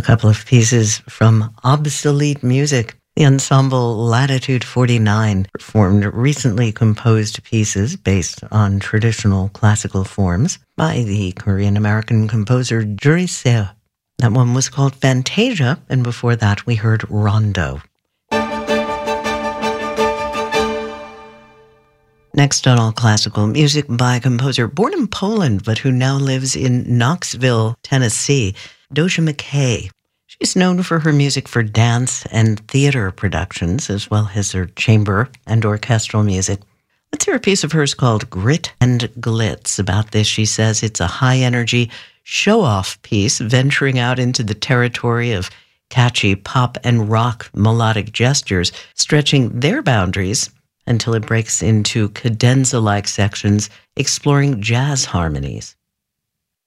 couple of pieces from Obsolete Music. The ensemble Latitude 49 performed recently composed pieces based on traditional classical forms by the Korean-American composer Juri Seo. That one was called Fantasia, and before that we heard Rondo. Next on All Classical Music by composer born in Poland but who now lives in Knoxville, Tennessee, Doja McKay. She's known for her music for dance and theater productions, as well as her chamber and orchestral music. Let's hear a piece of hers called Grit and Glitz. About this, she says it's a high-energy, show-off piece venturing out into the territory of catchy pop and rock melodic gestures, stretching their boundaries until it breaks into cadenza-like sections exploring jazz harmonies.